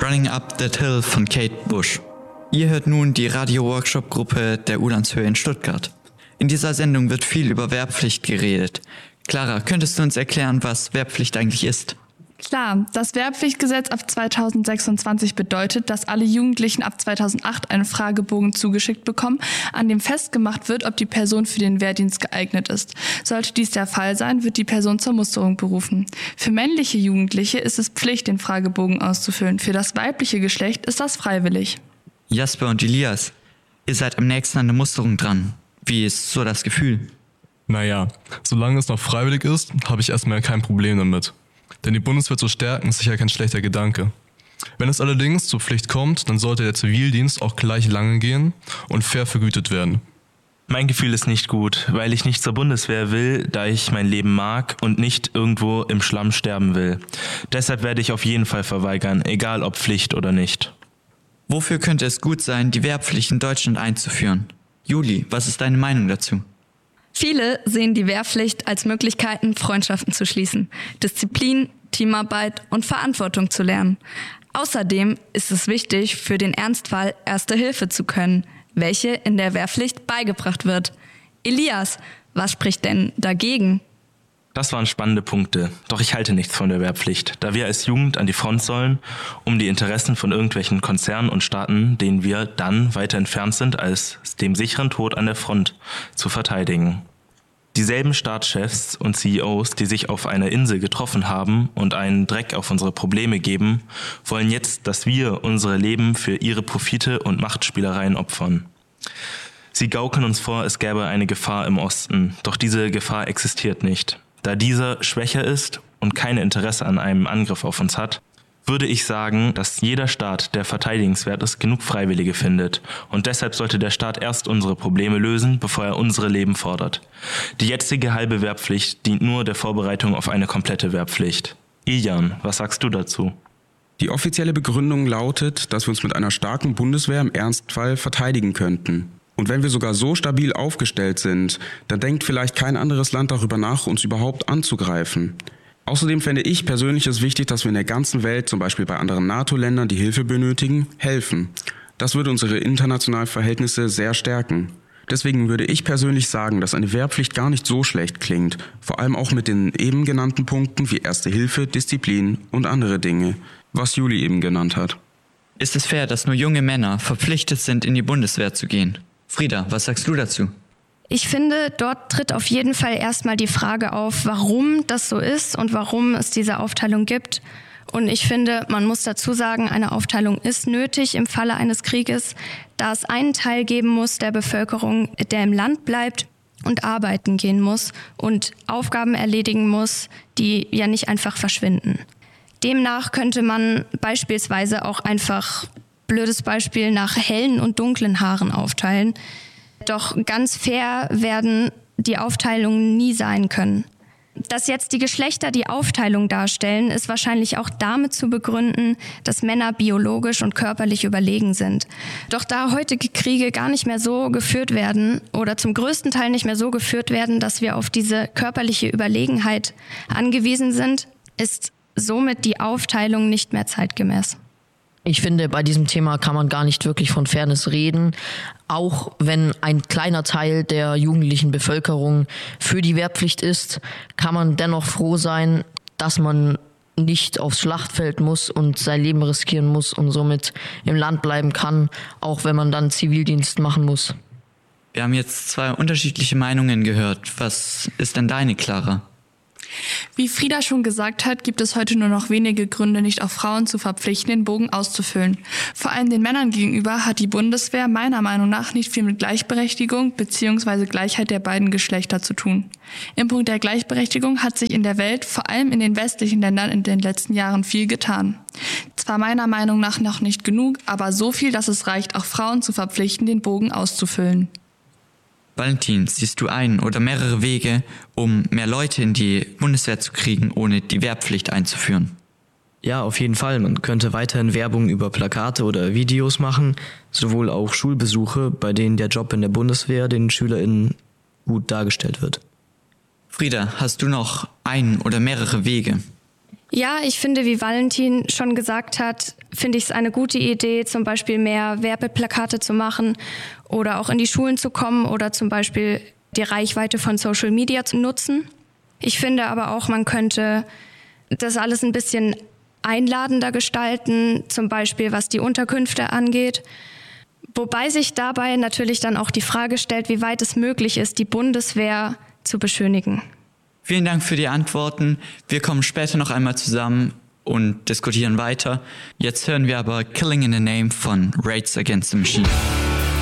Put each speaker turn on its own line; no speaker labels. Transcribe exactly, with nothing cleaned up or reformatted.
Running Up That Hill von Kate Bush. Ihr hört nun die Radio-Workshop-Gruppe der Ulandshöhe in Stuttgart. In dieser Sendung wird viel über Wehrpflicht geredet. Clara, könntest du uns erklären, was Wehrpflicht eigentlich ist?
Klar, das Wehrpflichtgesetz ab zweitausendsechsundzwanzig bedeutet, dass alle Jugendlichen ab zweitausendacht einen Fragebogen zugeschickt bekommen, an dem festgemacht wird, ob die Person für den Wehrdienst geeignet ist. Sollte dies der Fall sein, wird die Person zur Musterung berufen. Für männliche Jugendliche ist es Pflicht, den Fragebogen auszufüllen. Für das weibliche Geschlecht ist das freiwillig.
Jasper und Elias, ihr seid am nächsten an der Musterung dran. Wie ist so das Gefühl?
Naja, solange es noch freiwillig ist, habe ich erstmal kein Problem damit. Denn die Bundeswehr zu stärken ist sicher kein schlechter Gedanke. Wenn es allerdings zur Pflicht kommt, dann sollte der Zivildienst auch gleich lange gehen und fair vergütet werden.
Mein Gefühl ist nicht gut, weil ich nicht zur Bundeswehr will, da ich mein Leben mag und nicht irgendwo im Schlamm sterben will. Deshalb werde ich auf jeden Fall verweigern, egal ob Pflicht oder nicht.
Wofür könnte es gut sein, die Wehrpflicht in Deutschland einzuführen? Juli, was ist deine Meinung dazu?
Viele sehen die Wehrpflicht als Möglichkeiten, Freundschaften zu schließen, Disziplin, Teamarbeit und Verantwortung zu lernen. Außerdem ist es wichtig, für den Ernstfall Erste Hilfe zu können, welche in der Wehrpflicht beigebracht wird. Elias, was spricht denn dagegen?
Das waren spannende Punkte, doch ich halte nichts von der Wehrpflicht, da wir als Jugend an die Front sollen, um die Interessen von irgendwelchen Konzernen und Staaten, denen wir dann weiter entfernt sind, als dem sicheren Tod an der Front zu verteidigen. Dieselben Staatschefs und C E Os, die sich auf einer Insel getroffen haben und einen Dreck auf unsere Probleme geben, wollen jetzt, dass wir unsere Leben für ihre Profite und Machtspielereien opfern. Sie gaukeln uns vor, es gäbe eine Gefahr im Osten, doch diese Gefahr existiert nicht. Da dieser schwächer ist und kein Interesse an einem Angriff auf uns hat, würde ich sagen, dass jeder Staat, der verteidigenswert ist, genug Freiwillige findet. Und deshalb sollte der Staat erst unsere Probleme lösen, bevor er unsere Leben fordert. Die jetzige halbe Wehrpflicht dient nur der Vorbereitung auf eine komplette Wehrpflicht. Iljan, was sagst du dazu?
Die offizielle Begründung lautet, dass wir uns mit einer starken Bundeswehr im Ernstfall verteidigen könnten. Und wenn wir sogar so stabil aufgestellt sind, dann denkt vielleicht kein anderes Land darüber nach, uns überhaupt anzugreifen. Außerdem fände ich persönlich es wichtig, dass wir in der ganzen Welt, zum Beispiel bei anderen NATO-Ländern, die Hilfe benötigen, helfen. Das würde unsere internationalen Verhältnisse sehr stärken. Deswegen würde ich persönlich sagen, dass eine Wehrpflicht gar nicht so schlecht klingt, vor allem auch mit den eben genannten Punkten wie Erste Hilfe, Disziplin und andere Dinge, was Juli eben genannt hat.
Ist es fair, dass nur junge Männer verpflichtet sind, in die Bundeswehr zu gehen? Frieda, was sagst du dazu?
Ich finde, dort tritt auf jeden Fall erstmal die Frage auf, warum das so ist und warum es diese Aufteilung gibt. Und ich finde, man muss dazu sagen, eine Aufteilung ist nötig im Falle eines Krieges, da es einen Teil geben muss der Bevölkerung, der im Land bleibt und arbeiten gehen muss und Aufgaben erledigen muss, die ja nicht einfach verschwinden. Demnach könnte man beispielsweise auch einfach, blödes Beispiel, nach hellen und dunklen Haaren aufteilen. Doch ganz fair werden die Aufteilungen nie sein können. Dass jetzt die Geschlechter die Aufteilung darstellen, ist wahrscheinlich auch damit zu begründen, dass Männer biologisch und körperlich überlegen sind. Doch da heutige Kriege gar nicht mehr so geführt werden oder zum größten Teil nicht mehr so geführt werden, dass wir auf diese körperliche Überlegenheit angewiesen sind, ist somit die Aufteilung nicht mehr zeitgemäß.
Ich finde, bei diesem Thema kann man gar nicht wirklich von Fairness reden, auch wenn ein kleiner Teil der jugendlichen Bevölkerung für die Wehrpflicht ist, kann man dennoch froh sein, dass man nicht aufs Schlachtfeld muss und sein Leben riskieren muss und somit im Land bleiben kann, auch wenn man dann Zivildienst machen muss.
Wir haben jetzt zwei unterschiedliche Meinungen gehört. Was ist denn deine, Clara?
Wie Frieda schon gesagt hat, gibt es heute nur noch wenige Gründe, nicht auch Frauen zu verpflichten, den Bogen auszufüllen. Vor allem den Männern gegenüber hat die Bundeswehr meiner Meinung nach nicht viel mit Gleichberechtigung bzw. Gleichheit der beiden Geschlechter zu tun. Im Punkt der Gleichberechtigung hat sich in der Welt, vor allem in den westlichen Ländern, in den letzten Jahren viel getan. Zwar meiner Meinung nach noch nicht genug, aber so viel, dass es reicht, auch Frauen zu verpflichten, den Bogen auszufüllen.
Valentin, siehst du einen oder mehrere Wege, um mehr Leute in die Bundeswehr zu kriegen, ohne die Wehrpflicht einzuführen?
Ja, auf jeden Fall. Man könnte weiterhin Werbung über Plakate oder Videos machen, sowohl auch Schulbesuche, bei denen der Job in der Bundeswehr den SchülerInnen gut dargestellt wird.
Frieda, hast du noch einen oder mehrere Wege?
Ja, ich finde, wie Valentin schon gesagt hat, finde ich es eine gute Idee, zum Beispiel mehr Werbeplakate zu machen oder auch in die Schulen zu kommen oder zum Beispiel die Reichweite von Social Media zu nutzen. Ich finde aber auch, man könnte das alles ein bisschen einladender gestalten, zum Beispiel was die Unterkünfte angeht. Wobei sich dabei natürlich dann auch die Frage stellt, wie weit es möglich ist, die Bundeswehr zu beschönigen.
Vielen Dank für die Antworten. Wir kommen später noch einmal zusammen und diskutieren weiter. Jetzt hören wir aber Killing in the Name von Rage Against the Machine.